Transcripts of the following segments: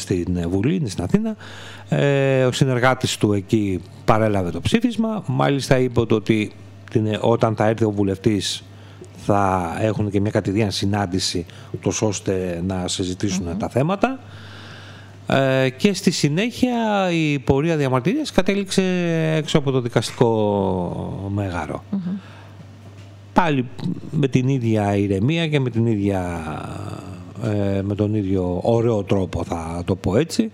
στην Βουλή, είναι στην Αθήνα. Ο συνεργάτης του εκεί παρέλαβε το ψήφισμα. Μάλιστα είπε ότι όταν θα έρθει ο βουλευτής θα έχουν και μια κατηδίαν συνάντηση τόσο ώστε να συζητήσουν τα θέματα. Και στη συνέχεια η πορεία διαμαρτυρίας κατέληξε έξω από το δικαστικό μέγαρο. Πάλι με την ίδια ηρεμία και με τον ίδιο ωραίο τρόπο, θα το πω έτσι.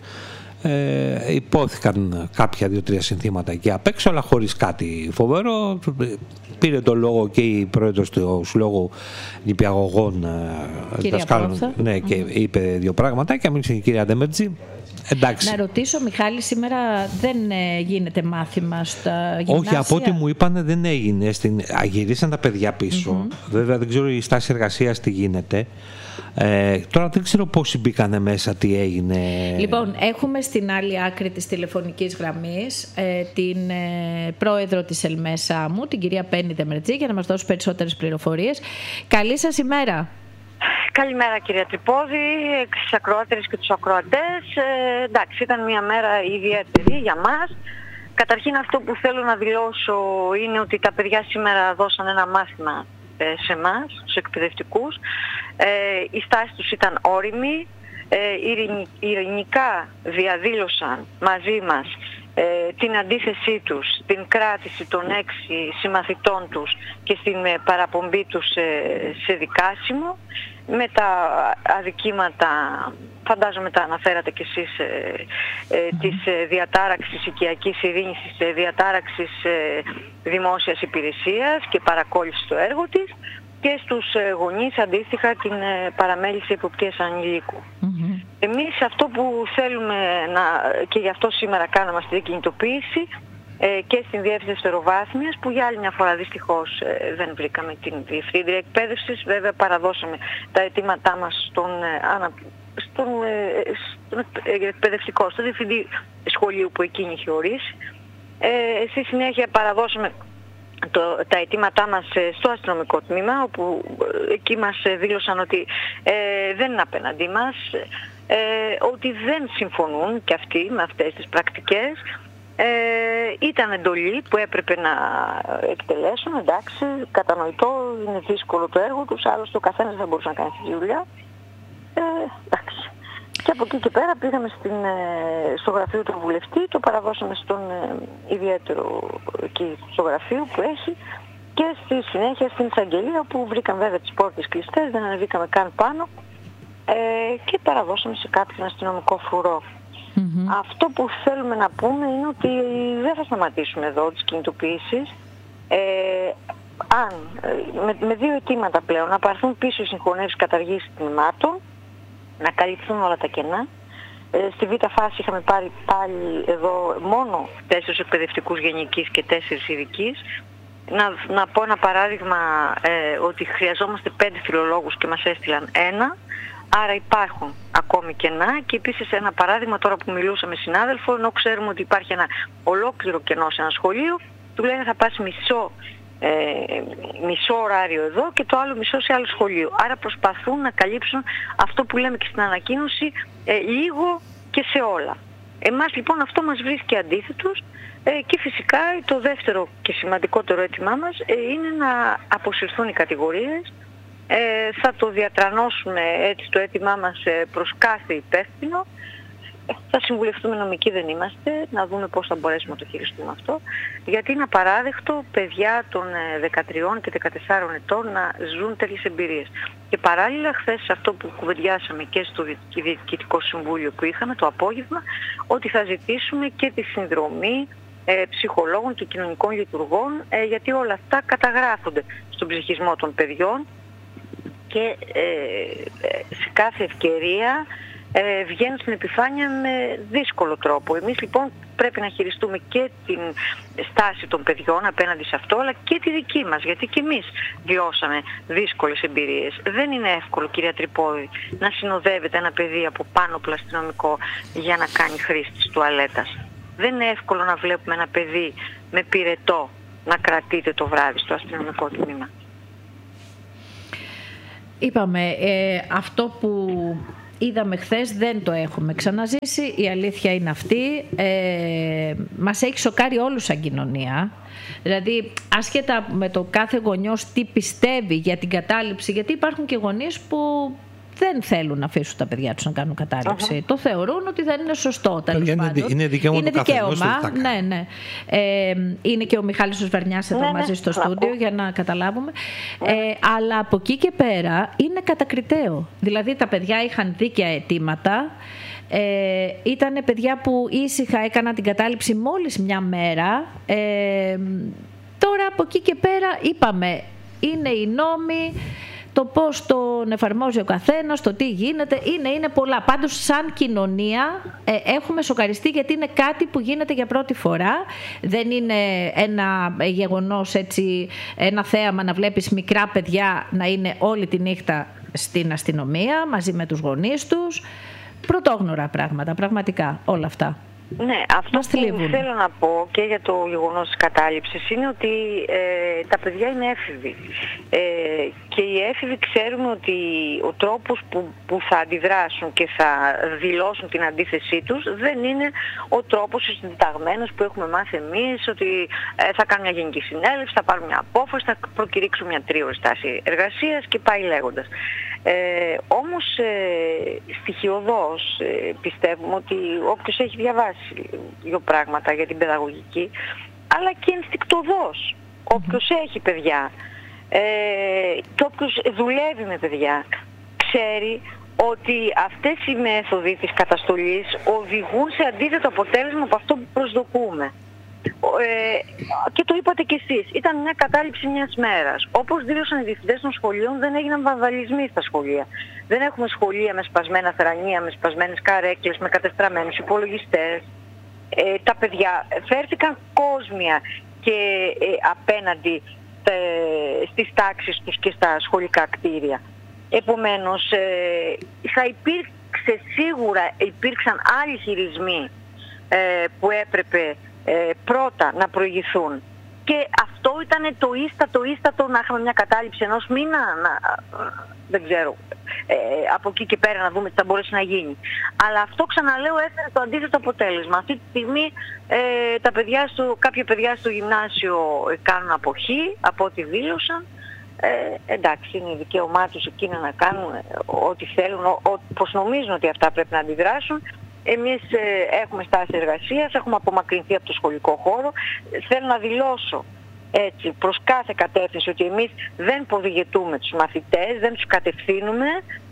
Υπόθηκαν κάποια 2-3 συνθήματα εκεί απ' έξω, αλλά χωρίς κάτι φοβερό. Πήρε το λόγο και η πρόεδρος του Συλλόγου Νηπιαγωγών, ναι, και είπε 2 πράγματα και μίλησε η κυρία Ντέμερτζη. Εντάξει. Να ρωτήσω, Μιχάλη, σήμερα δεν γίνεται μάθημα στα γυμνάσια? Όχι, από ό,τι μου είπανε δεν έγινε. Γυρίσαν τα παιδιά πίσω. Βέβαια δεν ξέρω η στάση εργασίας τι γίνεται. Τώρα δεν ξέρω πόσοι μπήκανε μέσα, τι έγινε. Λοιπόν, έχουμε στην άλλη άκρη της τηλεφωνικής γραμμής την πρόεδρο της Ελμέσα μου, την κυρία Πέννη Δεμερτζή, για να μας δώσει περισσότερες πληροφορίες. Καλή σας ημέρα. Καλημέρα κυρία Τρυπώδη, στις ακροάτερες και τους ακροατές. Εντάξει, ήταν μια μέρα ιδιαίτερη για μας. Καταρχήν αυτό που θέλω να δηλώσω είναι ότι τα παιδιά σήμερα δώσαν ένα μάθημα σε εμάς, στους εκπαιδευτικούς. Η στάση τους ήταν όριμη, ειρηνικά διαδήλωσαν μαζί μας την αντίθεσή τους, την κράτηση των 6 συμμαθητών τους και στην παραπομπή τους σε δικάσιμο, με τα αδικήματα, φαντάζομαι τα αναφέρατε κι εσείς, της διατάραξης οικιακής ειρήνης, της διατάραξης δημόσιας υπηρεσίας και παρακόλλησης του έργου της, και στους γονείς αντίστοιχα την παραμέληση εποπτείας ανηλίκου. Εμείς αυτό που θέλουμε και γι' αυτό σήμερα κάναμε αυτή την κινητοποίηση και στην Διεύθυνση Δευτεροβάθμιας, που για άλλη μια φορά δυστυχώς δεν βρήκαμε την Διευθύντρια Εκπαίδευσης. Βέβαια παραδώσαμε τα αιτήματά μας στον εκπαιδευτικό, στο διευθυντή σχολείου που εκείνη είχε ορίσει. Στη συνέχεια παραδώσαμε τα αιτήματά μας στο αστυνομικό τμήμα, όπου εκεί μας δήλωσαν ότι δεν είναι απέναντί μας, ότι δεν συμφωνούν και αυτοί με αυτές τις πρακτικές. Ήταν εντολή που έπρεπε να εκτελέσουν, εντάξει, κατανοητό, είναι δύσκολο το έργο τους, άλλωστε ο καθένας δεν μπορούσε να κάνει αυτή τη δουλειά. Εντάξει. Και από εκεί και πέρα πήγαμε στο γραφείο του βουλευτή, το παραδώσαμε στον ιδιαίτερο εκεί στο γραφείο που έχει, και στη συνέχεια στην εισαγγελία, που βρήκαμε βέβαια τις πόρτες κλειστές, δεν ανεβήκαμε καν πάνω, και παραδώσαμε σε κάποιον αστυνομικό φρουρό. Αυτό που θέλουμε να πούμε είναι ότι δεν θα σταματήσουμε εδώ τις κινητοποιήσεις. Με 2 αιτήματα πλέον, να πάρθουν πίσω οι συγχωνεύσεις καταργήσεις τμήματων, να καλυφθούν όλα τα κενά. Στη β' φάση είχαμε πάρει πάλι εδώ μόνο 4 εκπαιδευτικούς γενικής και 4 ειδικής. Να πω ένα παράδειγμα, ότι χρειαζόμαστε 5 φιλολόγους και μας έστειλαν 1. Άρα υπάρχουν ακόμη κενά, και επίσης ένα παράδειγμα τώρα που μιλούσα με συνάδελφο, ενώ ξέρουμε ότι υπάρχει ένα ολόκληρο κενό σε ένα σχολείο, του λένε θα πας μισό ωράριο εδώ και το άλλο μισό σε άλλο σχολείο. Άρα προσπαθούν να καλύψουν αυτό που λέμε και στην ανακοίνωση, λίγο και σε όλα. Εμάς λοιπόν αυτό μας βρίσκει αντίθετους, και φυσικά το δεύτερο και σημαντικότερο αίτημά μας είναι να αποσυρθούν οι κατηγορίες. Θα το διατρανώσουμε έτσι το αίτημά μας προς κάθε υπεύθυνο. Θα συμβουλευτούμε, νομικοί δεν είμαστε, να δούμε πώς θα μπορέσουμε να το χειριστούμε αυτό, γιατί είναι απαράδεκτο παιδιά των 13 και 14 ετών να ζουν τέτοιες εμπειρίες. Και παράλληλα, χθες αυτό που κουβεντιάσαμε και στο Διοικητικό Συμβούλιο που είχαμε το απόγευμα, ότι θα ζητήσουμε και τη συνδρομή ψυχολόγων και κοινωνικών λειτουργών, γιατί όλα αυτά καταγράφονται στον ψυχισμό των παιδιών και σε κάθε ευκαιρία βγαίνουν στην επιφάνεια με δύσκολο τρόπο. Εμείς λοιπόν πρέπει να χειριστούμε και την στάση των παιδιών απέναντι σε αυτό, αλλά και τη δική μας, γιατί και εμείς βιώσαμε δύσκολες εμπειρίες. Δεν είναι εύκολο, κυρία Τρυπώδη, να συνοδεύεται ένα παιδί από πάνω πλαστινομικό για να κάνει χρήση της τουαλέτας. Δεν είναι εύκολο να βλέπουμε ένα παιδί με πυρετό να κρατείται το βράδυ στο αστυνομικό τμήμα. Είπαμε, αυτό που είδαμε χθες, δεν το έχουμε ξαναζήσει. Η αλήθεια είναι αυτή. Μας έχει σοκάρει όλους σαν κοινωνία. Δηλαδή, άσχετα με το κάθε γονιός τι πιστεύει για την κατάληψη, γιατί υπάρχουν και γονείς που δεν θέλουν να αφήσουν τα παιδιά τους να κάνουν κατάληψη. Το θεωρούν ότι δεν είναι σωστό, τέλος πάντων. Είναι δικαίωμα του καθενός. Ναι. Είναι και ο Μιχάλης ο Σβερνιάς εδώ μαζί στο στούντιο για να καταλάβουμε. Αλλά από εκεί και πέρα είναι κατακριτέο. Δηλαδή τα παιδιά είχαν δίκαια αιτήματα. Ήταν παιδιά που ήσυχα έκαναν την κατάληψη μόλις μια μέρα. Τώρα από εκεί και πέρα είπαμε, είναι οι νόμοι, το πώς τον εφαρμόζει ο καθένας, το τι γίνεται, είναι πολλά. Πάντως σαν κοινωνία έχουμε σοκαριστεί, γιατί είναι κάτι που γίνεται για πρώτη φορά. Δεν είναι ένα γεγονός έτσι, ένα θέαμα να βλέπεις μικρά παιδιά να είναι όλη τη νύχτα στην αστυνομία μαζί με τους γονείς τους. Πρωτόγνωρα πράγματα, πραγματικά όλα αυτά. Ναι, αυτό που θέλω να πω και για το γεγονός της κατάληψης είναι ότι τα παιδιά είναι έφηβοι. Και οι έφηβοι ξέρουμε ότι ο τρόπος που θα αντιδράσουν και θα δηλώσουν την αντίθεσή τους δεν είναι ο τρόπος συνταγμένος που έχουμε μάθει εμείς, ότι θα κάνουν μια γενική συνέλευση, θα πάρουν μια απόφαση, θα προκηρύξουν μια τρίωρη στάση εργασίας και πάει λέγοντας. Όμως στοιχειωδώς πιστεύουμε ότι όποιος έχει διαβάσει δύο πράγματα για την παιδαγωγική, αλλά και ενστικτωδώς όποιος έχει παιδιά και όποιος δουλεύει με παιδιά, ξέρει ότι αυτές οι μέθοδοι της καταστολής οδηγούν σε αντίθετο αποτέλεσμα από αυτό που προσδοκούμε. Και το είπατε κι εσείς, ήταν μια κατάληψη μιας μέρας. Όπως δήλωσαν οι διευθυντές των σχολείων, δεν έγιναν βανδαλισμοί στα σχολεία. Δεν έχουμε σχολεία με σπασμένα θρανία, με σπασμένες καρέκλες, με κατεστραμμένους υπολογιστές. Τα παιδιά φέρθηκαν κόσμια και απέναντι στις τάξεις τους και στα σχολικά κτίρια. Επομένως, θα υπήρξαν άλλοι χειρισμοί που έπρεπε πρώτα να προηγηθούν. Και αυτό ήταν το ίστατο να είχαμε μια κατάληψη ενός μήνα, δεν ξέρω, από εκεί και πέρα να δούμε τι θα μπορέσει να γίνει. Αλλά αυτό, ξαναλέω, έφερε το αντίθετο αποτέλεσμα. Αυτή τη στιγμή κάποια παιδιά στο γυμνάσιο κάνουν αποχή από ό,τι δήλωσαν. Εντάξει, είναι δικαίωμά τους εκείνα να κάνουν ό,τι θέλουν, πως νομίζουν ότι αυτά πρέπει να αντιδράσουν. Εμείς έχουμε στάση εργασίας, έχουμε απομακρυνθεί από το σχολικό χώρο. Θέλω να δηλώσω έτσι προς κάθε κατεύθυνση ότι εμείς δεν προδηγετούμε τους μαθητές, δεν τους κατευθύνουμε.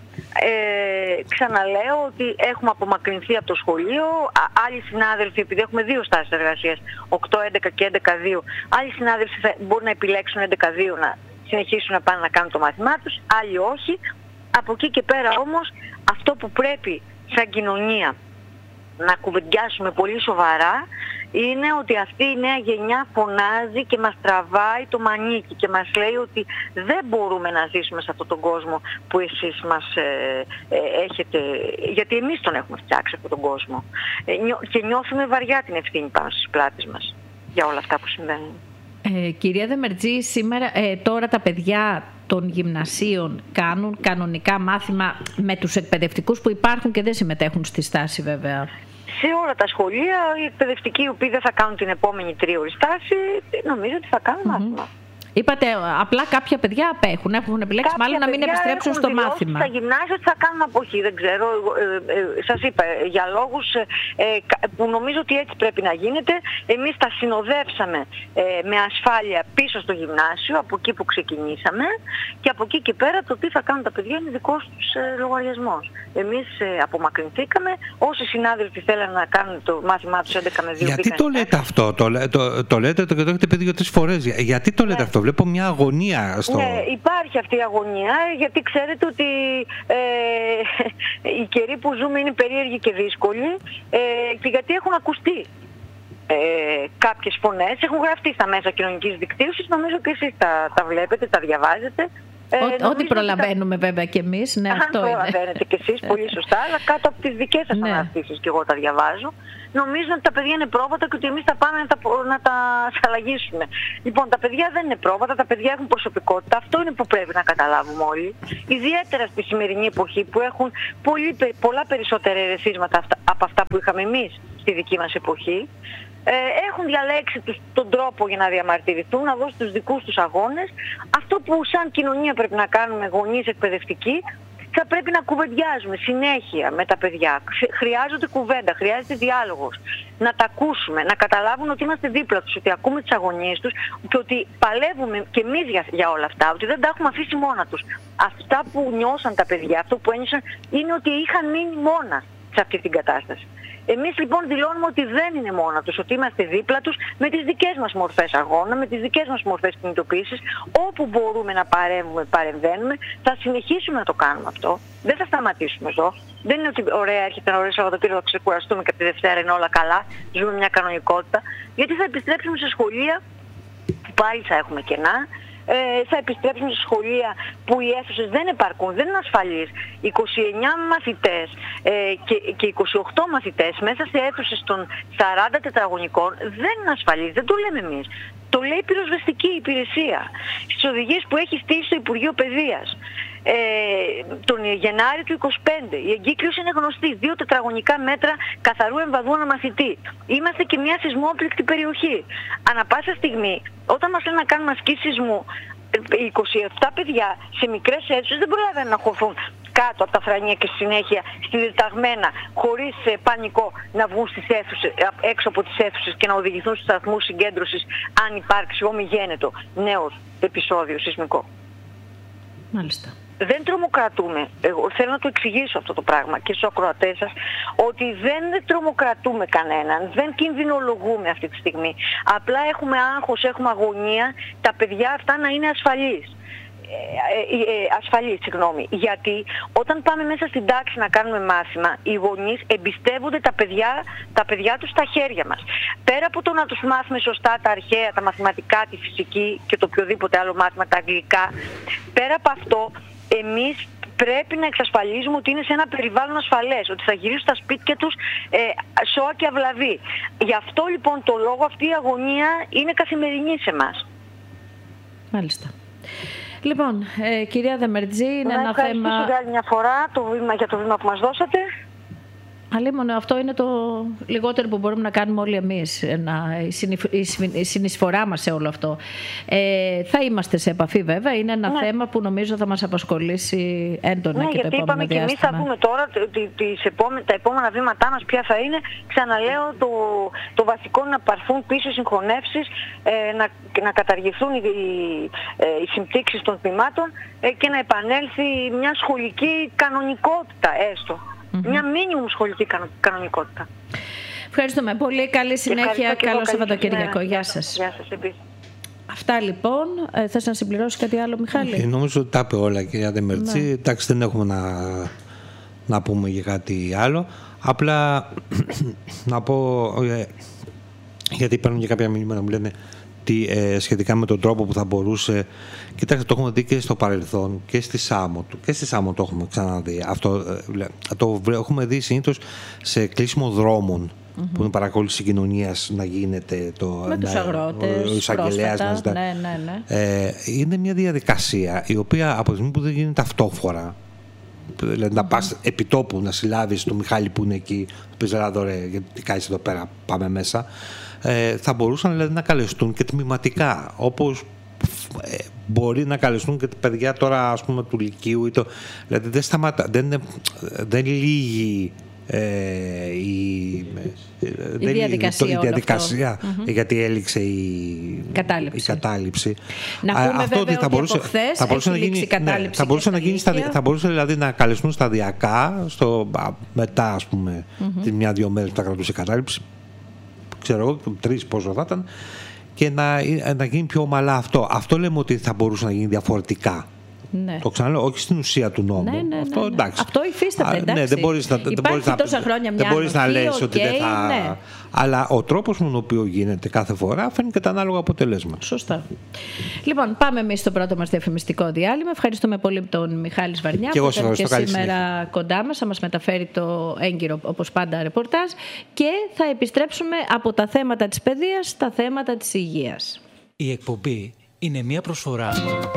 Ξαναλέω ότι έχουμε απομακρυνθεί από το σχολείο. Άλλοι συνάδελφοι, επειδή έχουμε δύο στάσεις εργασίας, 8-11 και 11-2, άλλοι συνάδελφοι μπορούν να επιλέξουν 11-2 να συνεχίσουν να πάνε να κάνουν το μάθημά τους, άλλοι όχι. Από εκεί και πέρα όμως, αυτό που πρέπει σαν κοινωνία να κουβεντιάσουμε πολύ σοβαρά είναι ότι αυτή η νέα γενιά φωνάζει και μας τραβάει το μανίκι και μας λέει ότι δεν μπορούμε να ζήσουμε σε αυτόν τον κόσμο που εσείς μας έχετε, γιατί εμείς τον έχουμε φτιάξει αυτόν τον κόσμο, και νιώθουμε βαριά την ευθύνη πάνω στις πλάτες μας για όλα αυτά που συμβαίνουν. Κυρία Δεμερτζή, σήμερα τώρα τα παιδιά των γυμνασίων κάνουν κανονικά μάθημα με τους εκπαιδευτικούς που υπάρχουν και δεν συμμετέχουν στη στάση, βέβαια? Σε όλα τα σχολεία οι εκπαιδευτικοί, οι οποίοι δεν θα κάνουν την επόμενη τρίωρη στάση, νομίζω ότι θα κάνουν μάθημα. Είπατε απλά κάποια παιδιά απέχουν, έχουν επιλέξει μάλλον να μην επιστρέψουν στο μάθημα. Στα γυμνάσια θα κάνουν αποχή, δεν ξέρω. Σας είπα, για λόγους που νομίζω ότι έτσι πρέπει να γίνεται. Εμείς τα συνοδεύσαμε με ασφάλεια πίσω στο γυμνάσιο, από εκεί που ξεκινήσαμε, και από εκεί και πέρα το τι θα κάνουν τα παιδιά είναι δικός τους λογαριασμός. Εμείς απομακρυνθήκαμε. Όσοι συνάδελφοι θέλουν να κάνουν το μάθημά τους 11 με 2. Γιατί το λέτε αυτό, το λέτε και το έχετε πει 2-3 φορές. Γιατί το λέτε αυτό? Βλέπω μια αγωνία στο... Ναι, υπάρχει αυτή η αγωνία, γιατί ξέρετε ότι οι καιροί που ζούμε είναι περίεργοι και δύσκολοι, και γιατί έχουν ακουστεί κάποιες φωνές, έχουν γραφτεί στα μέσα κοινωνικής δικτύωσης, νομίζω και εσείς τα βλέπετε, τα διαβάζετε. Ό,τι προλαβαίνουμε βέβαια κι εμείς. Ναι, αυτό είναι. Προλαβαίνετε κι εσείς πολύ σωστά, αλλά κάτω από τις δικές σας αναρτήσεις και εγώ τα διαβάζω. Νομίζω ότι τα παιδιά είναι πρόβατα και ότι εμείς θα πάμε να τα αλλαγήσουμε. Λοιπόν, τα παιδιά δεν είναι πρόβατα, τα παιδιά έχουν προσωπικότητα. Αυτό είναι που πρέπει να καταλάβουμε όλοι. Ιδιαίτερα στη σημερινή εποχή που έχουν πολλά περισσότερα ερεθίσματα από αυτά που είχαμε εμείς στη δική μας εποχή. Έχουν διαλέξει τον τρόπο για να διαμαρτυρηθούν, να δώσουν τους δικούς τους αγώνες. Αυτό που σαν κοινωνία πρέπει να κάνουμε, γονείς, εκπαιδευτικοί, θα πρέπει να κουβεντιάζουμε συνέχεια με τα παιδιά. Χρειάζονται κουβέντα, χρειάζεται διάλογος. Να τα ακούσουμε, να καταλάβουν ότι είμαστε δίπλα τους, ότι ακούμε τις αγωνίες τους και ότι παλεύουμε και εμείς για όλα αυτά, ότι δεν τα έχουμε αφήσει μόνα τους. Αυτά που νιώσαν τα παιδιά, αυτό που ένιωσαν, είναι ότι είχαν μείνει μόνα σε αυτή την κατάσταση. Εμείς λοιπόν δηλώνουμε ότι δεν είναι μόνα τους, ότι είμαστε δίπλα τους με τις δικές μας μορφές αγώνα, με τις δικές μας μορφές κινητοποίησης. Όπου μπορούμε να παρέμβουμε, παρεμβαίνουμε. Θα συνεχίσουμε να το κάνουμε αυτό. Δεν θα σταματήσουμε εδώ. Δεν είναι ότι ωραία, έρχεται ένα ωραίο Σαββατοκύριακο, θα ξεκουραστούμε και από τη Δευτέρα είναι όλα καλά. Ζούμε μια κανονικότητα. Γιατί θα επιστρέψουμε σε σχολεία που πάλι θα έχουμε κενά. Θα επιστρέψουμε σε σχολεία που οι αίθουσες δεν επαρκούν, δεν είναι ασφαλείς. 29 μαθητές και 28 μαθητές μέσα σε αίθουσες των 40 τετραγωνικών δεν είναι ασφαλείς, δεν το λέμε εμείς. Το λέει η πυροσβεστική υπηρεσία στις οδηγίες που έχει στήσει το Υπουργείο Παιδείας. Τον Γενάρη του 25. Η εγκύκλειος είναι γνωστή. 2 τετραγωνικά μέτρα καθαρού εμβαδού αναμαθητή. Είμαστε και μια σεισμόπληκτη περιοχή. Ανά πάσα στιγμή, όταν μας λένε να κάνουμε ασκήσεις σεισμού, 27 παιδιά σε μικρές αίθουσες δεν προλαβαίνουν να χωθούν κάτω από τα φρανία και στη συνέχεια στυλιταγμένα, χωρίς πανικό, να βγουν στις αίθουσες, έξω από τις αίθουσες και να οδηγηθούν στους σταθμούς συγκέντρωσης αν υπάρξει ομιγένετο νέο επεισόδιο σεισμικό. Μάλιστα. Δεν τρομοκρατούμε. Εγώ θέλω να το εξηγήσω αυτό το πράγμα και στους ακροατές σας, ότι δεν τρομοκρατούμε κανέναν, δεν κινδυνολογούμε αυτή τη στιγμή. Απλά έχουμε άγχος, έχουμε αγωνία, τα παιδιά αυτά να είναι ασφαλείς. Γιατί όταν πάμε μέσα στην τάξη να κάνουμε μάθημα, οι γονείς εμπιστεύονται τα παιδιά τους στα χέρια μας. Πέρα από το να τους μάθουμε σωστά τα αρχαία, τα μαθηματικά, τη φυσική και το οποιοδήποτε άλλο μάθημα, τα αγγλικά, πέρα από αυτό, εμείς πρέπει να εξασφαλίζουμε ότι είναι σε ένα περιβάλλον ασφαλές, ότι θα γυρίσουν στα σπίτια τους σώα και αυλαβή. Γι' αυτό λοιπόν το λόγο αυτή η αγωνία είναι καθημερινή σε εμάς. Μάλιστα. Λοιπόν, κυρία Δεμερτζή, είναι ένα θέμα... Να ευχαριστήσω για άλλη μια φορά για το βήμα που μας δώσατε. Αλίμονο, αυτό είναι το λιγότερο που μπορούμε να κάνουμε όλοι εμείς, η συνεισφορά μας σε όλο αυτό. Θα είμαστε σε επαφή βέβαια, είναι ένα θέμα που νομίζω θα μας απασχολήσει έντονα και το επόμενο διάστημα. Και εμείς θα δούμε τώρα τα επόμενα βήματά μας ποια θα είναι. Ξαναλέω, το βασικό να πάρθουν πίσω συγχωνεύσεις, να καταργηθούν οι συμπτύξεις των τμήματων και να επανέλθει μια σχολική κανονικότητα έστω. Μια μίνιμουμ σχολική κανονικότητα. Ευχαριστούμε πολύ. Καλή συνέχεια. Καλό Σαββατοκύριακο. Γεια σας. Γεια σας επίσης. Αυτά λοιπόν. Θες να συμπληρώσεις κάτι άλλο, Μιχάλη? Νομίζω ότι τα είπε όλα, κυρία Δεμερτζή. Εντάξει, δεν έχουμε να πούμε για κάτι άλλο. Απλά να πω, γιατί υπάρχουν και κάποια μηνύματα που μου λένε σχετικά με τον τρόπο που θα μπορούσε. Κοιτάξτε, το έχουμε δει και στο παρελθόν και στη Σάμο. Και στη Σάμο το έχουμε ξαναδεί. Αυτό το έχουμε δει συνήθως σε κλείσιμο δρόμων, που είναι παρακολούθηση κοινωνίας να γίνεται. Με τους αγρότες, ο εισαγγελέας να ζητά. Ναι. Είναι μια διαδικασία η οποία από τη στιγμή που δεν γίνεται ταυτόφορα, δηλαδή να πας επί τόπου να συλλάβεις τον Μιχάλη που είναι εκεί, του πεις ρε, γιατί κάνεις εδώ πέρα, πάμε μέσα. Θα μπορούσαν δηλαδή να καλεστούν και τμηματικά, όπως μπορεί να καλεστούν και τα παιδιά τώρα, ας πούμε, του Λυκείου ή δηλαδή δεν σταματά, δεν λύγει η διαδικασία γιατί έληξε η κατάληψη. Να πούμε βέβαια ότι από χθες έχει λήξει η κατάληψη. Θα μπορούσε δηλαδή να καλεστούν σταδιακά μετά, ας πούμε, τη 1-2 μέρες που θα κρατούσε η κατάληψη, ξέρω εγώ, 3 πόσο θα ήταν, και να γίνει πιο ομαλά αυτό. Αυτό λέμε ότι θα μπορούσε να γίνει διαφορετικά. Ναι. Το ξαναλέω, όχι στην ουσία του νόμου. Ναι. Αυτό, εντάξει. Αυτό υφίσταται, εντάξει. Ναι, δεν μπορείς να λες ότι δεν θα... Ναι. Αλλά ο τρόπος με τον οποίο γίνεται κάθε φορά φέρνει και τα ανάλογα αποτελέσματα. Σωστά. Λοιπόν, πάμε εμείς στο πρώτο μας διαφημιστικό διάλειμμα. Ευχαριστούμε πολύ τον Μιχάλη Σβαρνιά που ήταν και σήμερα κοντά μας. Θα μας μεταφέρει το έγκυρο, όπως πάντα, ρεπορτάζ. Και θα επιστρέψουμε από τα θέματα της παιδείας στα θέματα της υγείας. Η εκπομπή είναι μια προσφορά.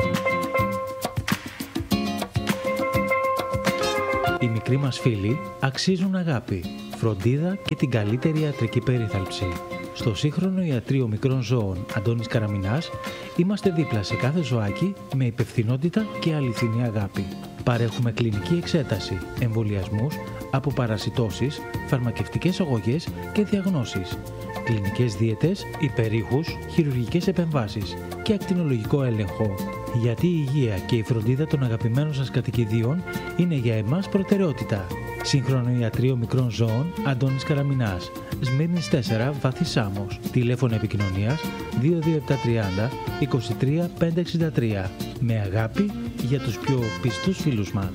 Οι μικροί μας φίλοι αξίζουν αγάπη, φροντίδα και την καλύτερη ιατρική περίθαλψη. Στο σύγχρονο ιατρείο μικρών ζώων Αντώνης Καραμινάς είμαστε δίπλα σε κάθε ζωάκι με υπευθυνότητα και αληθινή αγάπη. Παρέχουμε κλινική εξέταση, εμβολιασμούς, αποπαρασιτώσεις, φαρμακευτικές αγωγές και διαγνώσεις, κλινικές δίαιτες, υπερήχους, χειρουργικές επεμβάσεις και ακτινολογικό έλεγχο. Γιατί η υγεία και η φροντίδα των αγαπημένων σας κατοικιδίων είναι για εμάς προτεραιότητα. Σύγχρονο ιατρείο μικρών ζώων Αντώνης Καραμινάς, Σμύρνης 4, Βάθη Σάμος. Τηλέφωνο επικοινωνίας 22730 23 563. Με αγάπη για τους πιο πιστούς φίλους μας.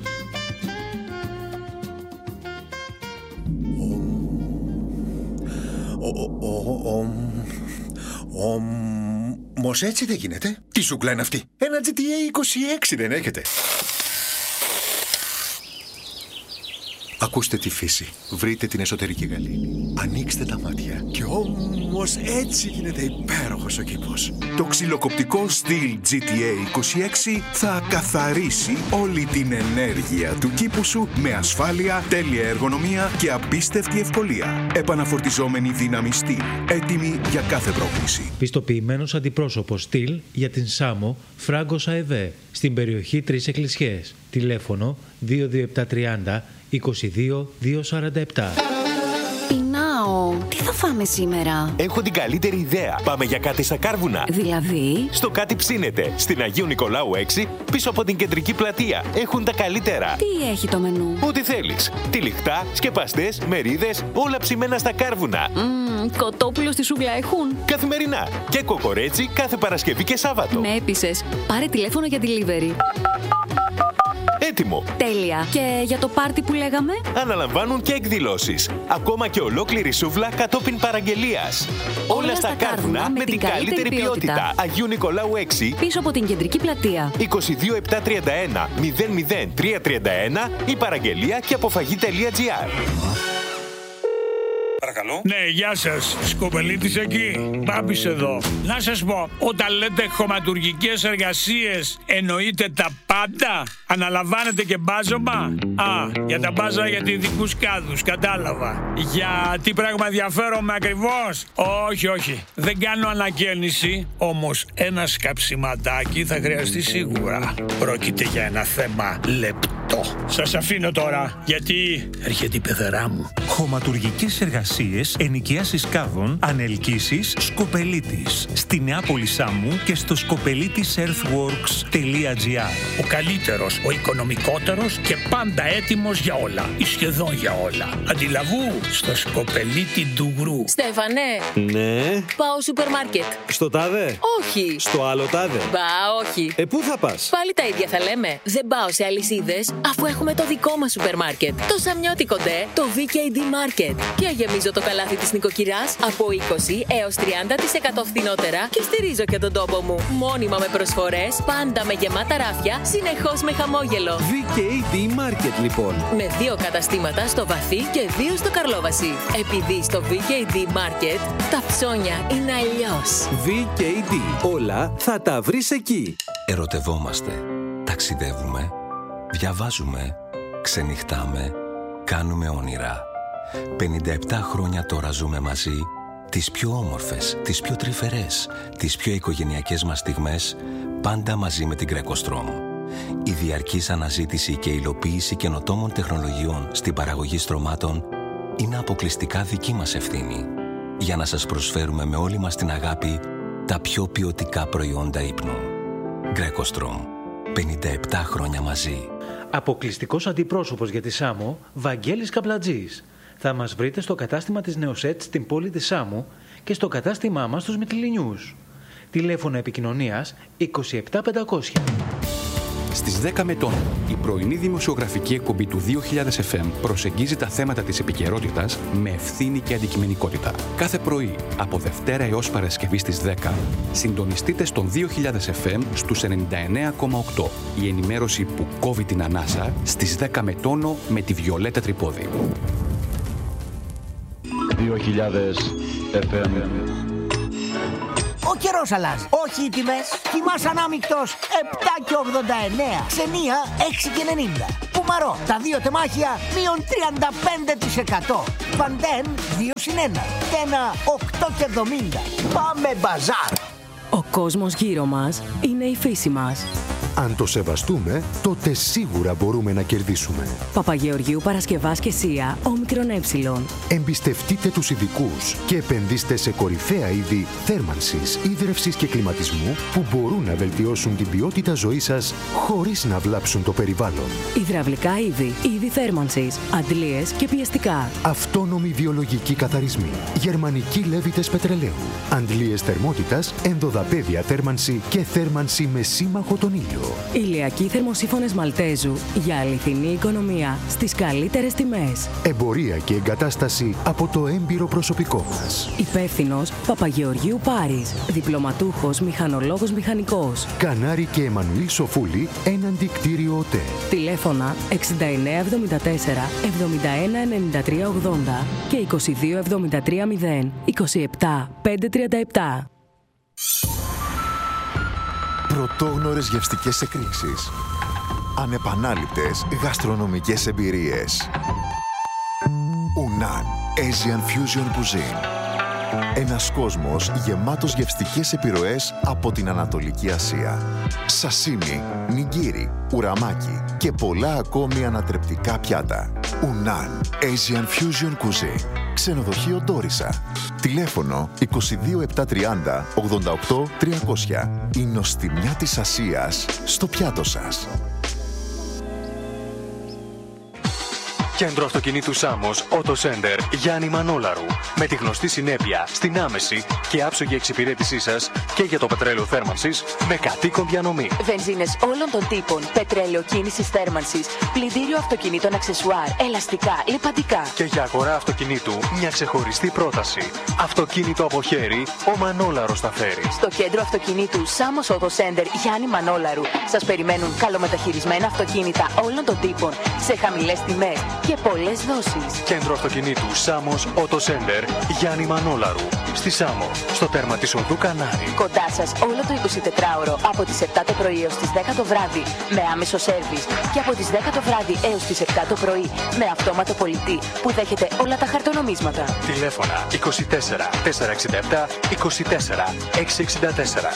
Όμως έτσι δεν γίνεται. Τι σούκλα είναι αυτή? Ένα GTA 26 δεν έχετε? Ακούστε τη φύση. Βρείτε την εσωτερική γαλήνη. Ανοίξτε τα μάτια. Και όμως έτσι γίνεται υπέροχος ο κήπος. Το ξυλοκοπτικό Stihl GTA 26 θα καθαρίσει όλη την ενέργεια του κήπου σου με ασφάλεια, τέλεια εργονομία και απίστευτη ευκολία. Επαναφορτιζόμενη δύναμη Stihl. Έτοιμη για κάθε πρόκληση. Πιστοποιημένος αντιπρόσωπος Stihl για την Σάμο, Φράγκος ΑΕΒ, στην περιοχή Τρεις Εκκλησιές. Τηλέφωνο 22730 22 247. Πεινάω. Τι θα φάμε σήμερα? Έχω την καλύτερη ιδέα. Πάμε για κάτι στα Κάρβουνα. Δηλαδή? Στο Κάτι Ψήνεται, στην Αγίου Νικολάου 6, πίσω από την κεντρική πλατεία. Έχουν τα καλύτερα. Τι έχει το μενού? Ό,τι θέλεις. Τυλιχτά, σκεπαστές, μερίδες, όλα ψημένα στα Κάρβουνα. Κοτόπουλο στη σούβλα έχουν? Καθημερινά. Και κοκορέτσι κάθε Παρασκευή και Σάββατο. Με έπεισες. Πάρε τηλέφωνο για delivery. Έτοιμο. Τέλεια. Και για το πάρτι που λέγαμε? Αναλαμβάνουν και εκδηλώσεις. Ακόμα και ολόκληρη σούβλα κατόπιν παραγγελίας. Όλα στα Κάρβουνα με την καλύτερη ποιότητα. Αγίου Νικολάου 6. Πίσω από την κεντρική πλατεία. 22731 00331 η παραγγελία και αποφαγή.gr. Παρακαλώ. Ναι, γεια σας. Σκοπελίτης εκεί. Μπάμπης εδώ. Να σας πω, όταν λέτε χωματουργικές εργασίες, εννοείτε τα πάντα? Αναλαμβάνετε και μπάζωμα? Για τα μπάζα για ειδικούς κάδους, κατάλαβα. Για τι πράγμα ενδιαφέρομαι ακριβώς? Όχι. Δεν κάνω ανακαίνιση, όμως ένα σκαψιματάκι θα χρειαστεί σίγουρα. Πρόκειται για ένα θέμα λεπτό. Σας αφήνω τώρα, γιατί έρχεται η πεθερά μου. Χωματουργικές εργασίες, ενοικίασης κάδων, ανελκύσεις, Σκοπελίτης. Στη Νεάπολη Σάμου και στο skopelitisearthworks.gr. Ο καλύτερος, ο οικονομικότερος και πάντα έτοιμος για όλα. Ή σχεδόν για όλα. Αντιλαβού, στο Σκοπελίτη Ντουγρού. Στέφανε. Ναι. Πάω σούπερ μάρκετ. Στο τάδε. Όχι. Στο άλλο τάδε. Όχι. Πού θα πας? Πάλι τα ίδια θα λέμε. Δεν πάω σε αλυσίδες, αφού έχουμε το δικό μας σούπερ μάρκετ. Το Σαμιώτικο ντε, το VKD Market. Και γεμίζω το καλάθι της νοικοκυράς από 20 έως 30% φθηνότερα και στηρίζω και τον τόπο μου. Μόνιμα με προσφορές, πάντα με γεμάτα ράφια, συνεχώς με χαμόγελο. VKD Market λοιπόν. Με 2 καταστήματα στο Βαθύ και 2 στο Καρλόβαση. Επειδή στο VKD Market τα ψώνια είναι αλλιώς. VKD. Όλα θα τα βρεις εκεί. Ερωτευόμαστε, ταξιδεύουμε, διαβάζουμε, ξενυχτάμε, κάνουμε όνειρα. 57 χρόνια τώρα ζούμε μαζί, τις πιο όμορφες, τις πιο τρυφερές, τις πιο οικογενειακές μας στιγμές, πάντα μαζί με την Greco-Strom. Η διαρκής αναζήτηση και υλοποίηση καινοτόμων τεχνολογιών στην παραγωγή στρωμάτων είναι αποκλειστικά δική μας ευθύνη, για να σας προσφέρουμε με όλη μας την αγάπη τα πιο ποιοτικά προϊόντα ύπνου. Greco-Strom. 57 χρόνια μαζί. Αποκλειστικός αντιπρόσωπος για τη Σάμο, Βαγγέλης Καπλατζής. Θα μας βρείτε στο κατάστημα της Νεοσέτ στην πόλη της Σάμου και στο κατάστημά μας στους Μυτιληνιούς. Τηλέφωνο επικοινωνίας 27500. Στις 10 με τον, η πρωινή δημοσιογραφική εκπομπή του 2000 FM προσεγγίζει τα θέματα της επικαιρότητας με ευθύνη και αντικειμενικότητα. Κάθε πρωί, από Δευτέρα έως Παρασκευή στις 10, συντονιστείτε στον 2000 FM στους 99,8. Η ενημέρωση που κόβει την ανάσα στις 10 με τόνο με τη Βιολέτα Τρυπόδη. 2000 FM. Ο καιρός αλλάζει. Όχι οι τιμές. Κοιμάς ανάμεικτος 7,89. Ξενία 6,90. Πουμαρό. Τα δύο τεμάχια μείον 35%. Παντέν 2/1. Τένα 8,70. Πάμε μπαζάρ. Ο κόσμος γύρω μας είναι η φύση μας. Αν το σεβαστούμε, τότε σίγουρα μπορούμε να κερδίσουμε. Παπαγεωργίου Παρασκευάς και Σία, Όμικρον Ε. Εμπιστευτείτε τους ειδικούς και επενδύστε σε κορυφαία είδη θέρμανσης, ίδρευσης και κλιματισμού που μπορούν να βελτιώσουν την ποιότητα ζωής σας χωρίς να βλάψουν το περιβάλλον. Υδραυλικά είδη θέρμανσης, αντλίες και πιεστικά. Αυτόνομοι βιολογικοί καθαρισμοί, γερμανικοί λέβητες πετρελαίου, αντλίες θερμότητας, ενδοδαπέδια θέρμανση και θέρμανση με σύμμαχο τον ήλιο. Ηλιακοί θερμοσύφωνες Μαλτέζου για αληθινή οικονομία στις καλύτερες τιμές. Εμπορία και εγκατάσταση από το έμπειρο προσωπικό μας. Υπεύθυνος Παπαγεωργίου Πάρης. Διπλωματούχος μηχανολόγος μηχανικός. Κανάρη και Εμμανουήλ Σοφούλη, έναντι κτίριο ΟΤΕ. Τηλέφωνα 6974 71 93 80 και 22 73 0 27 537. Πρωτόγνωρες γευστικές εκρήξεις. Ανεπανάληπτες γαστρονομικές εμπειρίες. Unan Asian Fusion Cuisine. Ένας κόσμος γεμάτος γευστικές επιρροές από την Ανατολική Ασία. Σασίμι, νιγκίρι, ουραμάκι και πολλά ακόμη ανατρεπτικά πιάτα. Unan Asian Fusion Cuisine. Ξενοδοχείο Ντόρισα. Τηλέφωνο 22730 88 300. Η νοστιμιά της Ασίας στο πιάτο σας. Κέντρο αυτοκινήτου Σάμος, Auto Center, Γιάννη Μανόλαρου. Με τη γνωστή συνέπεια στην άμεση και άψογη εξυπηρέτησή σας και για το πετρέλαιο θέρμανσης με κατοίκον διανομή. Βενζίνες όλων των τύπων, πετρέλαιο κίνησης θέρμανσης, πλυντήριο αυτοκινήτων αξεσουάρ, ελαστικά, λιπαντικά. Και για αγορά αυτοκινήτου μια ξεχωριστή πρόταση. Αυτοκίνητο από χέρι, ο Μανόλαρος τα φέρει. Στο κέντρο αυτοκινήτου Σάμος Auto Center Γιάννη Μανόλαρου σας περιμένουν καλομεταχειρισμένα αυτοκίνητα όλων των τύπων σε χαμηλές τιμές και πολλές δόσεις. Κέντρο αυτοκινήτου Σάμος Auto Center Γιάννη Μανόλαρου. Στη Σάμο, στο τέρμα της οδού Κανάρη. Κοντά σας όλο το 24ωρο από τις 7 το πρωί έως τις 10 το βράδυ με άμεσο σέρβις και από τις 10 το βράδυ έως τις 7 το πρωί με αυτόματο πολιτή που δέχεται όλα τα χαρτονομίσματα. Τηλέφωνα 24 467 24 664.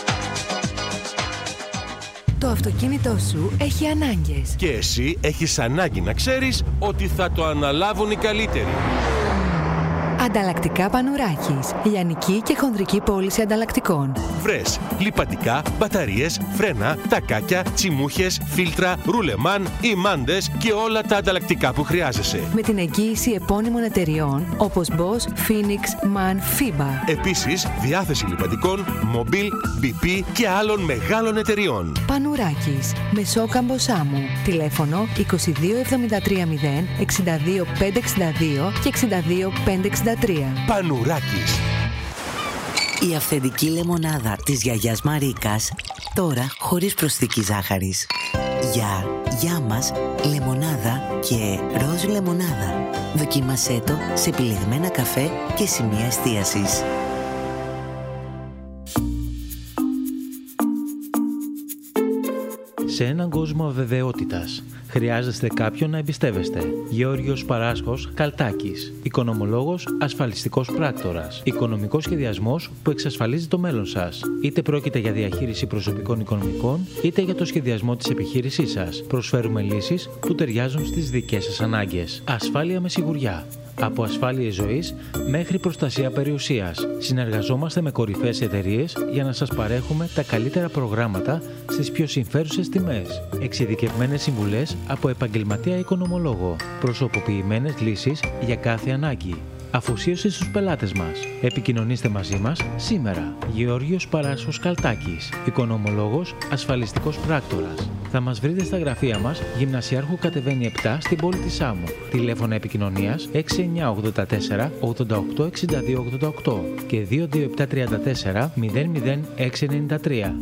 Το αυτοκίνητό σου έχει ανάγκες. Και εσύ έχεις ανάγκη να ξέρεις ότι θα το αναλάβουν οι καλύτεροι. Ανταλλακτικά Πανουράκης. Λιανική και χονδρική πώληση ανταλλακτικών. Βρες λιπαντικά, μπαταρίες, φρένα, τακάκια, τσιμούχες, φίλτρα, ρουλεμάν, ημάντες και όλα τα ανταλλακτικά που χρειάζεσαι. Με την εγγύηση επώνυμων εταιριών όπως Bosch, Phoenix, MAN, FIBA. Επίσης, διάθεση λιπαντικών, Mobil, BP και άλλων μεγάλων εταιριών. Πανουράκης. Μεσόκαμπο Σάμου. Τηλέφωνο 22 73 0 62 562 και 62 563. Πανουράκης. Η αυθεντική λεμονάδα της γιαγιάς Μαρίκας, τώρα χωρίς προσθήκη ζάχαρης. Για μας, λεμονάδα και ροζ λεμονάδα. Δοκίμασέ το σε επιλεγμένα καφέ και σημεία εστίασης. Σε έναν κόσμο αβεβαιότητας, χρειάζεστε κάποιον να εμπιστεύεστε. Γεώργιος Παράσχος Καλτάκης. Οικονομολόγος, ασφαλιστικός πράκτορας. Οικονομικός σχεδιασμός που εξασφαλίζει το μέλλον σας. Είτε πρόκειται για διαχείριση προσωπικών οικονομικών, είτε για το σχεδιασμό της επιχείρησής σας. Προσφέρουμε λύσεις που ταιριάζουν στις δικές σας ανάγκες. Ασφάλεια με σιγουριά. Από ασφάλειες ζωής μέχρι προστασία περιουσίας. Συνεργαζόμαστε με κορυφαίες εταιρείες για να σας παρέχουμε τα καλύτερα προγράμματα στις πιο συμφέρουσες τιμές. Εξειδικευμένες συμβουλές από επαγγελματία οικονομολόγο. Προσωποποιημένες λύσεις για κάθε ανάγκη. αφοσίωση στους πελάτες μας. Επικοινωνήστε μαζί μας σήμερα. Γεώργιος Παράσχος Καλτάκης, οικονομολόγος, ασφαλιστικός πράκτορας. Θα μας βρείτε στα γραφεία μας, Γυμνασιάρχου κατεβαίνει 7 στην πόλη της Σάμου. Τηλέφωνα επικοινωνίας 6984 88 62 88 και 22734 00693.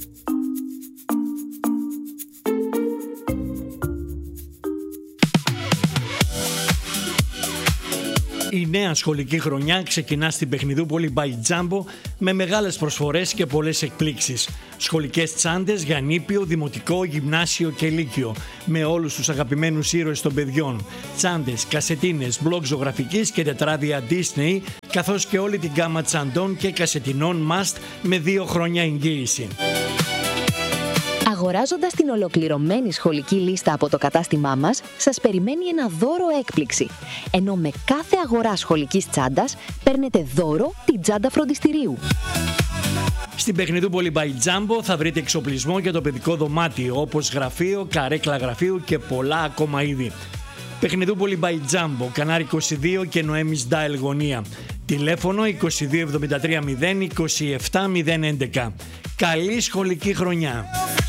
Η νέα σχολική χρονιά ξεκινά στην Παιχνιδούπολη by Jumbo με μεγάλες προσφορές και πολλές εκπλήξεις. Σχολικές τσάντες για νήπιο, δημοτικό, γυμνάσιο και λύκειο με όλους τους αγαπημένους ήρωες των παιδιών. Τσάντες, κασετίνες, μπλοκ ζωγραφικής και τετράδια Disney, καθώς και όλη την γκάμα τσαντών και κασετινών Must με 2 χρόνια εγγύηση. Αγοράζοντας την ολοκληρωμένη σχολική λίστα από το κατάστημά μας, σας περιμένει ένα δώρο έκπληξη. Ενώ με κάθε αγορά σχολικής τσάντας παίρνετε δώρο την τσάντα φροντιστηρίου. Στην Παιχνιδούπολη by Jumbo θα βρείτε εξοπλισμό για το παιδικό δωμάτιο, όπως γραφείο, καρέκλα γραφείου και πολλά ακόμα είδη. Παιχνιδούπολη by Jumbo, Κανάρι 22 και Νοέμις Ντάιλ γωνία. Τηλέφωνο 2273 0 27 011. Καλή σχολική χρονιά!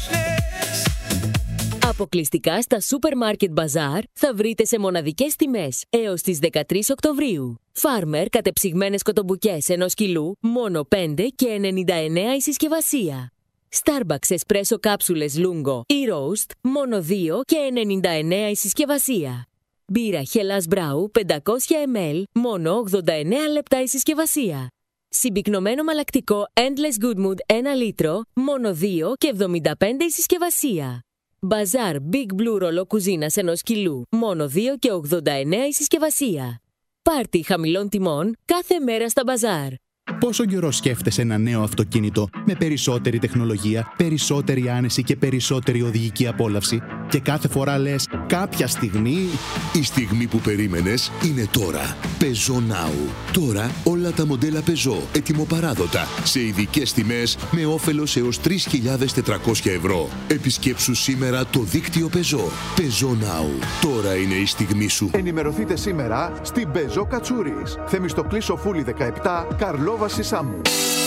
Αποκλειστικά στα Supermarket Bazaar θα βρείτε σε μοναδικές τιμές έως τις 13 Οκτωβρίου. Farmer κατεψυγμένες κοτομπουκές 1 κιλού, μόνο 5 και 99 η συσκευασία. Starbucks Espresso κάψουλες Lungo ή Roast, μόνο 2 και 99 η συσκευασία. Μπύρα Hellas Brau 500 ml, μόνο 89 λεπτά η συσκευασία. Συμπυκνωμένο μαλακτικό Endless Good Mood 1 λίτρο, μόνο 2 και 75 η συσκευασία. Bazaar Big Blue ρολό κουζίνας 1 κιλού, μόνο 2 και 89 η συσκευασία. Πάρτι χαμηλών τιμών κάθε μέρα στα Bazaar. Πόσο καιρό σκέφτεσαι ένα νέο αυτοκίνητο με περισσότερη τεχνολογία, περισσότερη άνεση και περισσότερη οδηγική απόλαυση και κάθε φορά λες κάποια στιγμή... Η στιγμή που περίμενες είναι τώρα. Peugeot Now. Τώρα όλα τα μοντέλα Peugeot ετοιμοπαράδοτα σε ειδικές τιμές με όφελος έως 3.400 ευρώ. Επισκέψου σήμερα το δίκτυο Peugeot. Peugeot Now. Τώρα είναι η στιγμή σου. Ενημερωθείτε σήμερα στην Peugeot Κατσούρης. Θεμιστοκλής Σοφούλη 17, Καρλόβαση Σάμου.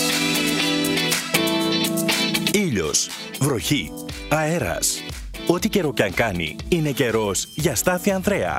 Ήλιος, βροχή, αέρας. Ό,τι καιρό κι αν κάνει, είναι καιρός για Στάθη Ανδρέα.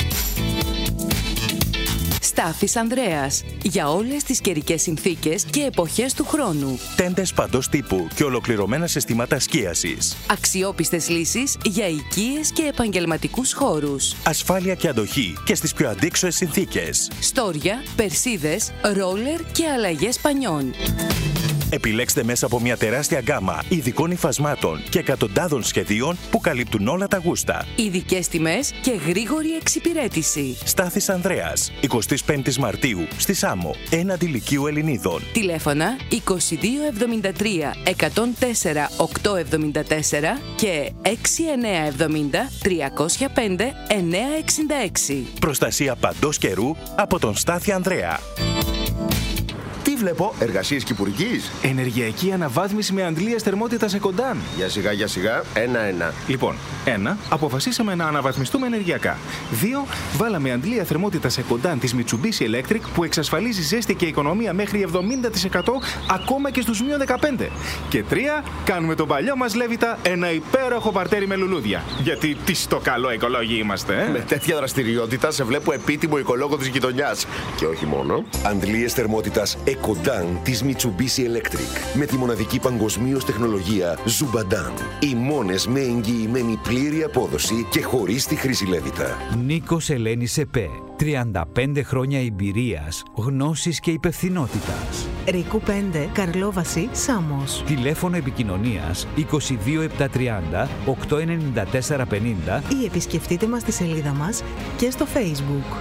Στάθης Ανδρέας. Για όλες τις καιρικές συνθήκες και εποχές του χρόνου. Τέντες παντός τύπου και ολοκληρωμένα συστήματα σκίασης. Αξιόπιστες λύσεις για οικίες και επαγγελματικούς χώρους. Ασφάλεια και αντοχή και στις πιο αντίξωες συνθήκες. Στόρια, περσίδες, ρόλερ και αλλαγές πανιών. Επιλέξτε μέσα από μια τεράστια γκάμα ειδικών υφασμάτων και εκατοντάδων σχεδίων που καλύπτουν όλα τα γούστα. Ειδικές τιμές και γρήγορη εξυπηρέτηση. Στάθης Ανδρέας, 25 Μαρτίου, στη Σάμο, έναντι Λυκείου Ελληνίδων. Τηλέφωνα 2273 104 874 και 6970 305 966. Προστασία παντός καιρού από τον Στάθη Ανδρέα. Τι βλέπω, εργασίες κυπουρικής? Ενεργειακή αναβάθμιση με αντλίες θερμότητας σε κοντάν. Για σιγά, ένα-ένα. Λοιπόν, 1. Αποφασίσαμε να αναβαθμιστούμε ενεργειακά. 2. Βάλαμε αντλία θερμότητας σε κοντάν της Mitsubishi Electric που εξασφαλίζει ζέστη και οικονομία μέχρι 70% ακόμα και στους -15. Και 3. Κάνουμε τον παλιό μας Λέβητα ένα υπέροχο παρτέρι με λουλούδια. Γιατί τι στο καλό οικολόγοι είμαστε, Με τέτοια δραστηριότητα σε βλέπω επίτιμο οικολόγο της γειτονιάς. Και όχι μόνο. Αντλίες θερμότητας Κοντάν της Mitsubishi Electric με τη μοναδική παγκοσμίως τεχνολογία Zubadan. Οι μόνες με εγγυημένη πλήρη απόδοση και χωρίς τη χρήση Λέβητα. Νίκος Ελένης ΕΠΕ. 35 χρόνια εμπειρίας, γνώσης και υπευθυνότητας. Ρίκου 5, Καρλόβαση, Σάμος. Τηλέφωνο επικοινωνίας 22730 89450 ή επισκεφτείτε μας στη σελίδα μας και στο Facebook.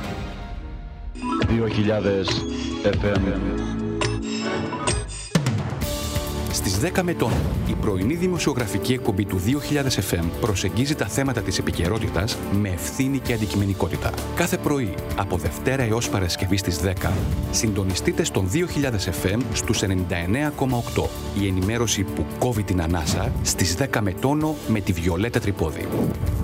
2000 FM. Στις 10 με τον, η πρωινή δημοσιογραφική εκπομπή του 2000 FM προσεγγίζει τα θέματα της επικαιρότητας με ευθύνη και αντικειμενικότητα. Κάθε πρωί, από Δευτέρα έως Παρασκευή στις 10, συντονιστείτε στον 2000 FM στους 99,8. Η ενημέρωση που κόβει την ανάσα στις 10 με τόνο με τη Βιολέτα Τρυπόδη.